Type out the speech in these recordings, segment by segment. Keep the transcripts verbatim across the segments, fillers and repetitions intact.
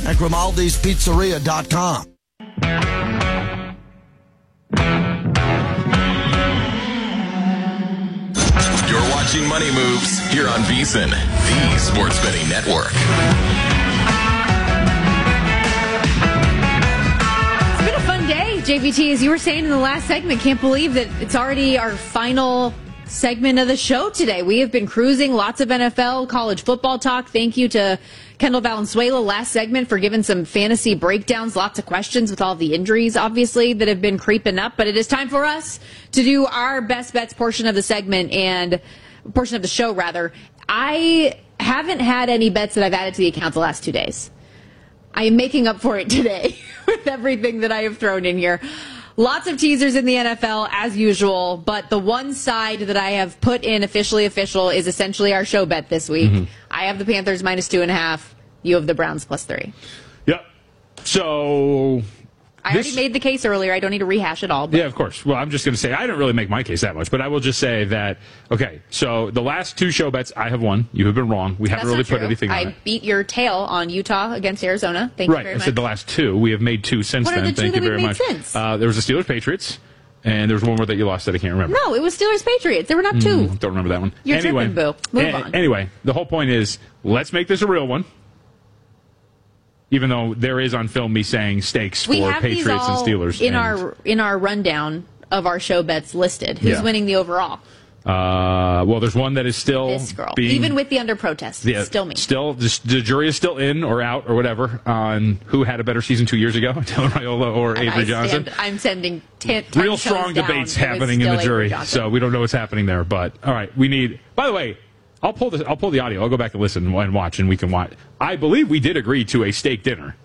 and grimaldi's pizzeria dot com. You're watching Money Moves here on VSiN, the Sports Betting Network. It's been a fun day, J V T, as you were saying in the last segment. Can't believe that it's already our final segment of the show today. We have been cruising, lots of N F L, college football talk. Thank you to Kendall Valenzuela last segment for giving some fantasy breakdowns, lots of questions with all the injuries, obviously, that have been creeping up. But it is time for us to do our best bets portion of the segment and portion of the show, rather. I haven't had any bets that I've added to the account the last two days. I am making up for it today with everything that I have thrown in here. Lots of teasers in the N F L, as usual, but the one side that I have put in officially official is essentially our show bet this week. Mm-hmm. I have the Panthers minus two and a half. You have the Browns plus three. Yep. So I this, already made the case earlier. I don't need to rehash it all. But. Yeah, of course. Well, I'm just going to say I didn't really make my case that much, but I will just say that, okay, so the last two show bets I have won. You have been wrong. We haven't That's really put anything I on it. I beat your tail on Utah against Arizona. Thank right, you very I much. said the last two. We have made two since what then. Are the two Thank that you very made much. Since? Uh, there was the Steelers Patriots, and there was one more that you lost that I can't remember. No, it was Steelers Patriots. There were not two. Mm, don't remember that one. You're anyway, tripping, boo. Move a- on. Anyway, the whole point is let's make this a real one. Even though there is on film me saying stakes we for have Patriots these all and Steelers. In and, our in our rundown of our show bets listed. Who's Yeah. winning the overall? Uh, well, there's one that is still This girl. being, Even with the under protest, yeah, it's still me. Still, the, the jury is still in or out or whatever on who had a better season two years ago, Dylan Raiola or And Avery I Johnson. stand, I'm sending ten, ten Real toes strong down. debates It was happening in still the jury, Avery Johnson. so we don't know what's happening there. But all right, we need. By the way, I'll pull the I'll pull the audio. I'll go back and listen and watch, and we can watch. I believe we did agree to a steak dinner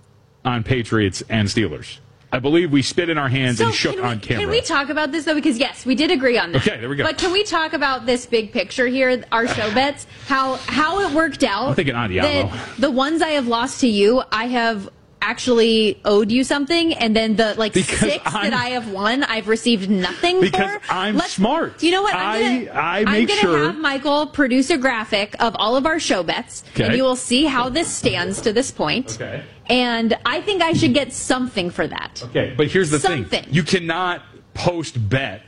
on Patriots and Steelers. I believe we spit in our hands so and shook can we, on camera. Can we talk about this, though? Because, yes, we did agree on that. Okay, there we go. But can we talk about this big picture here, our show bets, how how it worked out? I'm thinking on Diablo. That the ones I have lost to you, I have actually owed you something, and then the like Because six I'm, that I have won, I've received nothing because for. Because I'm Let's, smart. You know what? I'm I, gonna, I I'm make gonna sure. have Michael produce a graphic of all of our show bets, Okay. and you will see how this stands to this point. Okay. And I think I should get something for that. Okay, but here's the Something. thing. You cannot post bet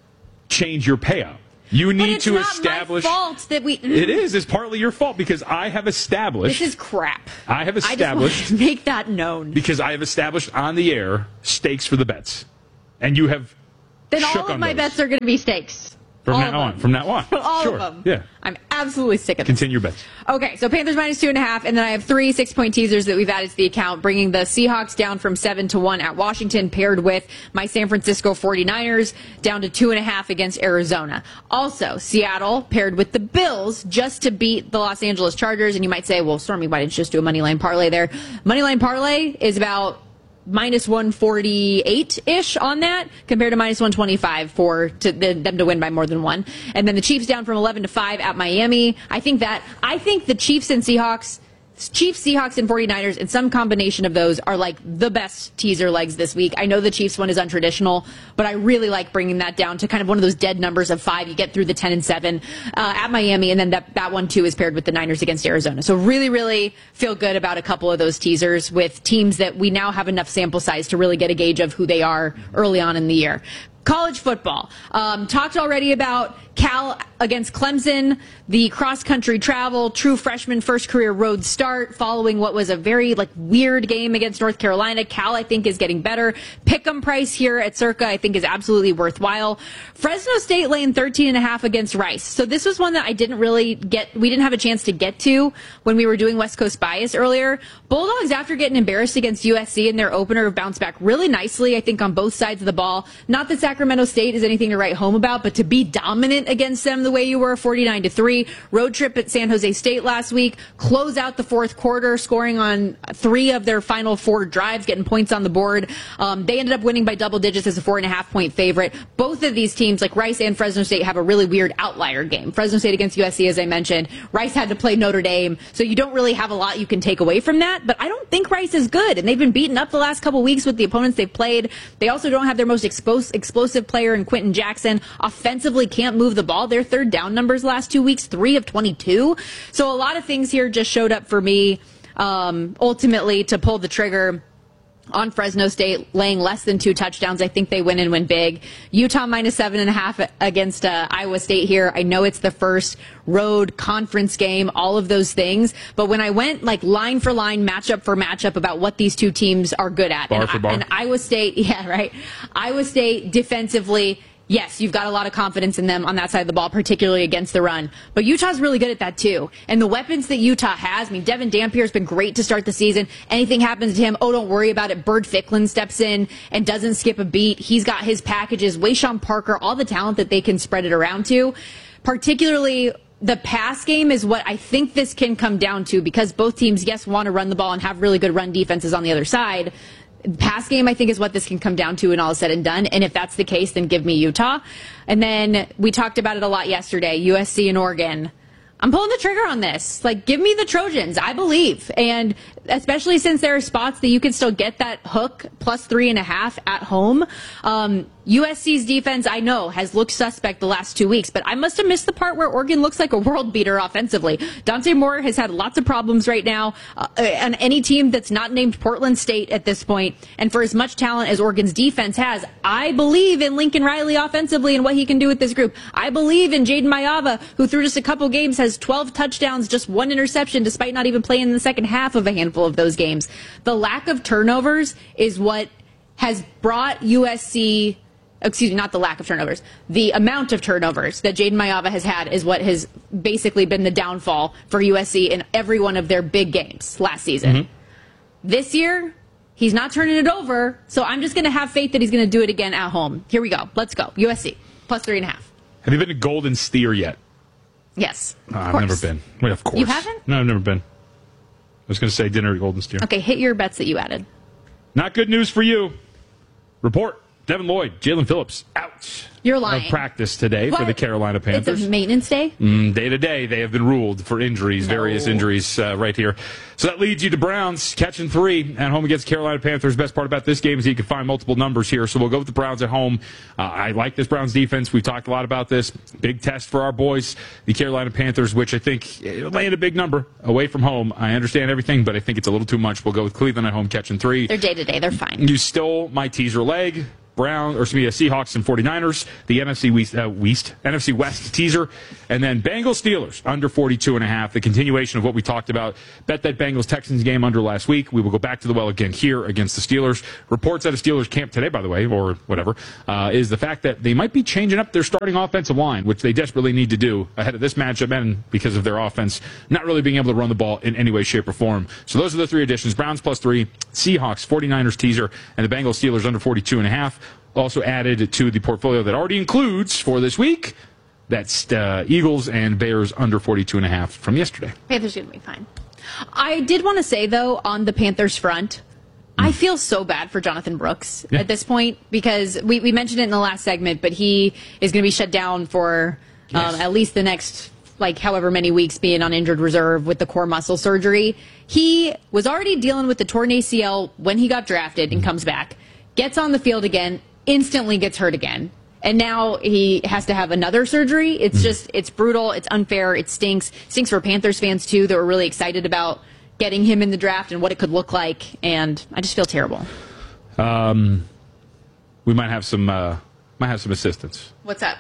change your payout. You need but it's to not establish my fault that we It is. It's partly your fault because I have established This is crap. I have I just established want to make that known. because I have established on the air stakes for the bets. And you have Then shook all of on my those. bets are going to be stakes. From all now of on. them. From now on. all sure. of them. Yeah. I'm absolutely sick of this. Continue your bets. Okay, so Panthers minus two and a half, and then I have three six-point teasers that we've added to the account, bringing the Seahawks down from seven to one at Washington, paired with my San Francisco forty-niners down to two and a half against Arizona. Also, Seattle paired with the Bills just to beat the Los Angeles Chargers, and you might say, well, Stormy, why didn't you just do a money line parlay there? Money line parlay is about minus one forty-eight-ish on that compared to minus one twenty-five for to, the, them to win by more than one. And then the Chiefs down from eleven to five at Miami. I think that I think the Chiefs and Seahawks Chiefs, Seahawks, and forty-niners, and some combination of those are like the best teaser legs this week. I know the Chiefs one is untraditional, but I really like bringing that down to kind of one of those dead numbers of five. You get through the ten and seven uh, at Miami, and then that, that one too is paired with the Niners against Arizona. So really, really feel good about a couple of those teasers with teams that we now have enough sample size to really get a gauge of who they are early on in the year. College football. Um, talked already about Cal against Clemson, the cross-country travel, true freshman first career road start following what was a very like weird game against North Carolina. Cal, I think, is getting better. Pick'em price here at Circa, I think, is absolutely worthwhile. Fresno State laying thirteen and a half against Rice. So this was one that I didn't really get, we didn't have a chance to get to when we were doing West Coast Bias earlier. Bulldogs, after getting embarrassed against U S C in their opener, have bounced back really nicely, I think, on both sides of the ball. Not that Sacramento State is anything to write home about, but to be dominant against them the way you were, forty-nine to three. Road trip at San Jose State last week. Close out the fourth quarter, scoring on three of their final four drives, getting points on the board. Um, they ended up winning by double digits as a four and a half point favorite. Both of these teams, like Rice and Fresno State, have a really weird outlier game. Fresno State against U S C, as I mentioned. Rice had to play Notre Dame, so you don't really have a lot you can take away from that. But I don't think Rice is good, and they've been beaten up the last couple weeks with the opponents they've played. They also don't have their most expos- explosive player in Quentin Jackson. Offensively can't move the ball. Their third down numbers last two weeks, three of twenty-two. So a lot of things here just showed up for me. um, ultimately to pull the trigger on Fresno State, laying less than two touchdowns. I think they win and win big. Utah minus seven and a half against uh, Iowa State here. I know it's the first road conference game, all of those things. But when I went like line for line, matchup for matchup about what these two teams are good at. Bar and, for bar. and Iowa State, yeah, right. Iowa State defensively, yes, you've got a lot of confidence in them on that side of the ball, particularly against the run. But Utah's really good at that, too. And the weapons that Utah has, I mean, Devin Dampier's been great to start the season. Anything happens to him, oh, don't worry about it. Bird Ficklin steps in and doesn't skip a beat. He's got his packages. Wayshawn Parker, all the talent that they can spread it around to. Particularly, the pass game is what I think this can come down to, because both teams, yes, want to run the ball and have really good run defenses on the other side. Pass game, I think, is what this can come down to when all is said and done. And if that's the case, then give me Utah. And then we talked about it a lot yesterday, U S C and Oregon. I'm pulling the trigger on this. Like, give me the Trojans. I believe. And especially since there are spots that you can still get that hook plus three and a half at home. Um, U S C's defense, I know, has looked suspect the last two weeks, but I must have missed the part where Oregon looks like a world beater offensively. Dante Moore has had lots of problems right now uh, on any team that's not named Portland State at this point. And for as much talent as Oregon's defense has, I believe in Lincoln Riley offensively and what he can do with this group. I believe in Jaden Mayava, who through just a couple games has twelve touchdowns, just one interception, despite not even playing in the second half of a handful of those games. The lack of turnovers is what has brought U S C... Excuse me, not the lack of turnovers. The amount of turnovers that Jaden Mayava has had is what has basically been the downfall for U S C in every one of their big games last season. Mm-hmm. This year, he's not turning it over, so I'm just going to have faith that he's going to do it again at home. Here we go. Let's go. U S C, plus three and a half. Have you been to Golden Steer yet? Yes. Uh, I've never been. Wait, of course. You haven't? No, I've never been. I was going to say dinner at Golden Steer. Okay, hit your bets that you added. Not good news for you. Report. Devin Lloyd, Jalen Phillips, out. You're lying. Of practice today what? for the Carolina Panthers. It's a maintenance day? Mm, day to day, they have been ruled for injuries, No. various injuries uh, right here. So that leads you to Browns catching three at home against Carolina Panthers. Best part about this game is you can find multiple numbers here. So we'll go with the Browns at home. Uh, I like this Browns defense. We've talked a lot about this. Big test for our boys, the Carolina Panthers, which I think land a big number away from home. I understand everything, but I think it's a little too much. We'll go with Cleveland at home catching three. They're day to day. They're fine. You stole my teaser leg. Brown, or excuse me, uh, Seahawks and forty-niners, the N F C West, uh, West, N F C West teaser, and then Bengals Steelers under forty-two and a half. The continuation of what we talked about. Bet that Bengals Texans game under last week. We will go back to the well again here against the Steelers. Reports at a Steelers camp today, by the way, or whatever, uh, is the fact that they might be changing up their starting offensive line, which they desperately need to do ahead of this matchup and because of their offense not really being able to run the ball in any way, shape, or form. So those are the three additions: Browns plus three, Seahawks, forty-niners teaser, and the Bengals Steelers under forty-two and a half. Also added to the portfolio that already includes for this week, that's uh, Eagles and Bears under forty-two and a half from yesterday. Panthers going to be fine. I did want to say, though, on the Panthers front, I feel so bad for Jonathan Brooks Yeah. at this point, because we, we mentioned it in the last segment, but he is going to be shut down for um, Yes. at least the next, like, however many weeks being on injured reserve with the core muscle surgery. He was already dealing with the torn A C L when he got drafted and comes back, gets on the field again, instantly gets hurt again. And now he has to have another surgery. It's just, it's brutal. It's unfair. It stinks. Stinks for Panthers fans, too, that were really excited about getting him in the draft and what it could look like. And I just feel terrible. Um, we might have some, uh, might have some assistance. What's up?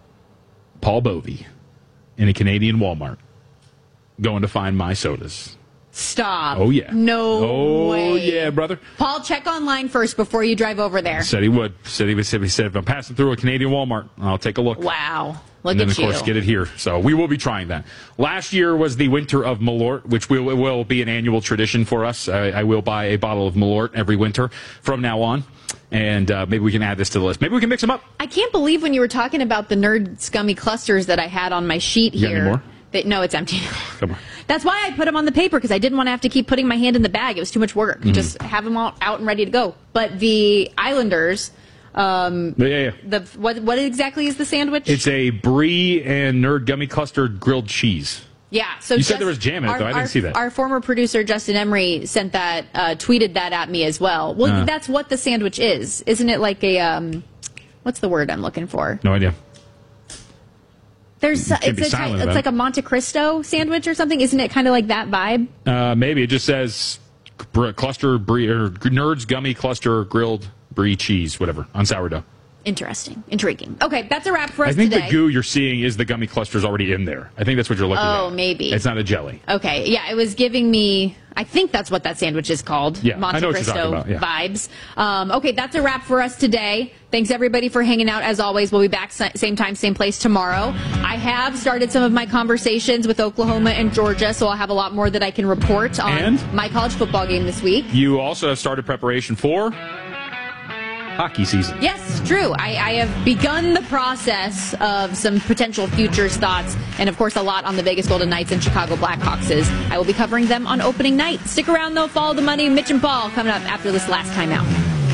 Paul Bovey in a Canadian Walmart going to find my sodas. Stop. Oh, yeah. No Oh, way. yeah, brother. Paul, check online first before you drive over there. Said he would. Said he would. Said, he said if I'm passing through a Canadian Walmart, I'll take a look. Wow. Look and then, at of course, you. get it here. So we will be trying that. Last year was the winter of Malort, which will, will be an annual tradition for us. I, I will buy a bottle of Malort every winter from now on. And uh, maybe we can add this to the list. Maybe we can mix them up. I can't believe when you were talking about the nerd scummy clusters that I had on my sheet You got here. any more? That, no, it's empty. Come on. That's why I put them on the paper, because I didn't want to have to keep putting my hand in the bag. It was too much work. Mm-hmm. Just have them all out and ready to go. But the Islanders, um, Yeah, yeah, yeah. the what what exactly is the sandwich? It's a brie and nerd gummy cluster grilled cheese. yeah. So You said just- there was jam in it, our- though. I didn't our- see that. Our former producer Justin Emery sent that, uh, tweeted that at me as well. Well, Uh. that's what the sandwich is, isn't it? Like a um, what's the word I'm looking for? No idea. There's You can't it's be a silent it's about like it. a Monte Cristo sandwich or something. Isn't it kind of like that vibe? Uh, maybe it just says br- cluster brie or Nerds gummy cluster grilled brie cheese, whatever, on sourdough. Interesting, intriguing. Okay, that's a wrap for us I think today. the goo you're seeing is the gummy clusters already in there. I think that's what you're looking at. Oh, maybe. It's not a jelly. Okay, yeah, it was giving me, I think that's what that sandwich is called. Yeah, Monte I know what you're Cristo talking about, yeah. vibes. Um, okay, that's a wrap for us today. Thanks everybody for hanging out. As always, we'll be back sa- same time, same place tomorrow. I have started some of my conversations with Oklahoma and Georgia, so I'll have a lot more that I can report on And? my college football game this week. You also have started preparation for hockey season. Yes, true. I, I have begun the process of some potential futures thoughts, and of course a lot on the Vegas Golden Knights and Chicago Blackhawks. I will be covering them on opening night. Stick around though, follow the money. Mitch and Paul coming up after this last time out.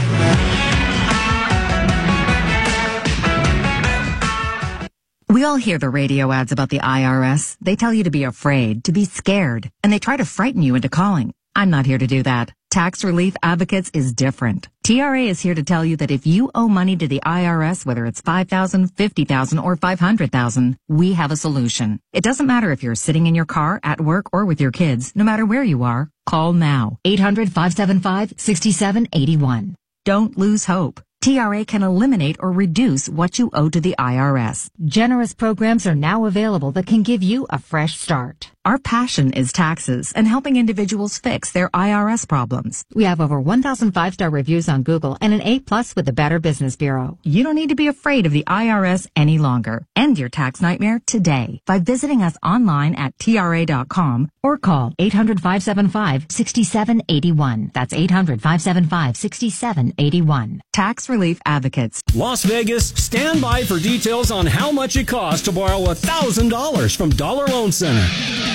We all hear the radio ads about the I R S. They tell you to be afraid, to be scared, and they try to frighten you into calling. I'm not here to do that. Tax Relief Advocates is different. T R A is here to tell you that if you owe money to the I R S, whether it's five thousand dollars, fifty thousand dollars, or five hundred thousand dollars, we have a solution. It doesn't matter if you're sitting in your car, at work, or with your kids. No matter where you are, call now. eight hundred, five seven five, six seven eight one. Don't lose hope. T R A can eliminate or reduce what you owe to the I R S. Generous programs are now available that can give you a fresh start. Our passion is taxes and helping individuals fix their I R S problems. We have over one thousand five-star reviews on Google and an A plus with the Better Business Bureau. You don't need to be afraid of the I R S any longer. End your tax nightmare today by visiting us online at T R A dot com or call eight hundred, five seven five, six seven eight one. That's eight hundred, five seven five, six seven eight one. Tax Relief Advocates. Las Vegas, stand by for details on how much it costs to borrow one thousand dollars from Dollar Loan Center.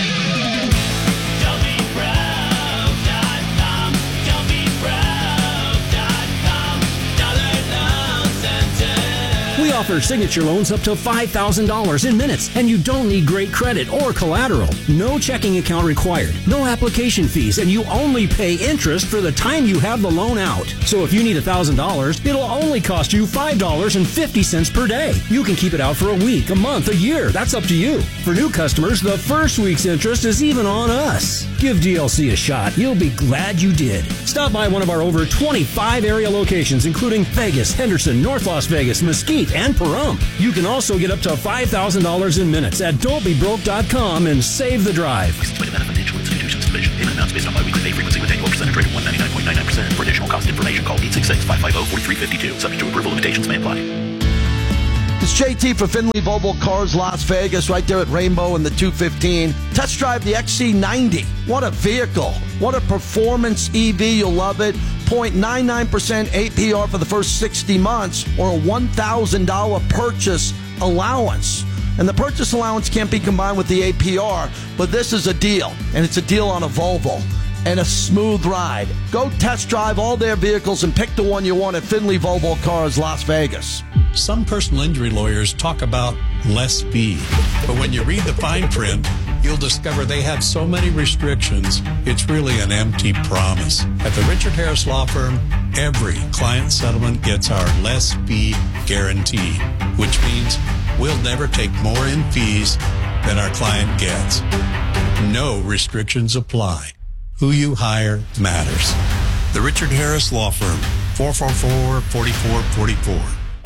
We offer signature loans up to five thousand dollars in minutes, and you don't need great credit or collateral. No checking account required, no application fees, and you only pay interest for the time you have the loan out. So if you need one thousand dollars, it'll only cost you five dollars and fifty cents per day. You can keep it out for a week, a month, a year. That's up to you. For new customers, the first week's interest is even on us. Give D L C a shot. You'll be glad you did. Stop by one of our over twenty-five area locations, including Vegas, Henderson, North Las Vegas, Mesquite, and Pahrump. You can also get up to five thousand dollars in minutes at don't be broke dot com and save the drive. Financial institutions division. Payment amounts based on biweekly pay frequency with annual percentage rate of one hundred ninety-nine point nine nine percent. For additional cost information, call eight six six, five five zero, four three five two. Subject to approval, limitations may apply. It's J T for Finley Volvo Cars Las Vegas, right there at Rainbow in the two fifteen. Test drive the X C ninety. What a vehicle. What a performance E V. You'll love it. zero point nine nine percent A P R for the first sixty months or a one thousand dollars purchase allowance. And the purchase allowance can't be combined with the A P R, but this is a deal, and it's a deal on a Volvo. And a smooth ride. Go test drive all their vehicles and pick the one you want at Finley Volvo Cars Las Vegas. Some personal injury lawyers talk about less fee, but when you read the fine print, you'll discover they have so many restrictions, it's really an empty promise. At the Richard Harris Law Firm, every client settlement gets our less fee guarantee, which means we'll never take more in fees than our client gets. No restrictions apply. Who you hire matters. The Richard Harris Law Firm, four four four, four four four four.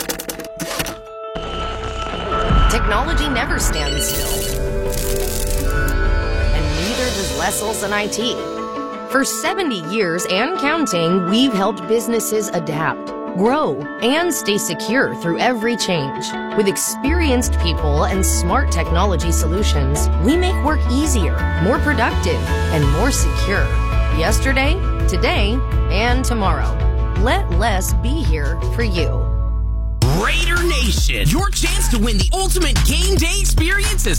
Technology never stands still. And neither does Les Olson I T. For seventy years and counting, we've helped businesses adapt, grow, and stay secure through every change. With experienced people and smart technology solutions, we make work easier, more productive, and more secure. Yesterday, today, and tomorrow. Let Les be here for you. Raider Nation, your chance to win the ultimate game day experience is